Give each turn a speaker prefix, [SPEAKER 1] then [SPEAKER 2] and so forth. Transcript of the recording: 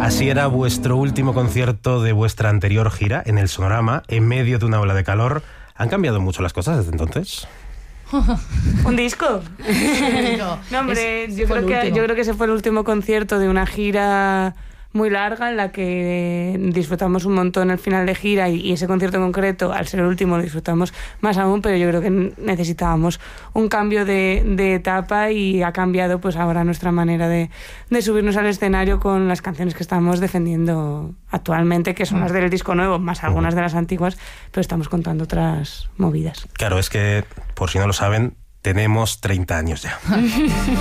[SPEAKER 1] Así era vuestro último concierto de vuestra anterior gira en el Sonorama, en medio de una ola de calor. ¿Han cambiado mucho las cosas desde entonces?
[SPEAKER 2] ¿Un disco? No, hombre, yo creo que ese fue el último concierto de una gira muy larga en la que disfrutamos un montón el final de gira y ese concierto en concreto, al ser el último, lo disfrutamos más aún, pero yo creo que necesitábamos un cambio de etapa y ha cambiado pues ahora nuestra manera de subirnos al escenario con las canciones que estamos defendiendo actualmente, que son las del disco nuevo, más algunas de las antiguas, pero estamos contando otras movidas.
[SPEAKER 1] Claro, es que, por si no lo saben, tenemos 30 años ya.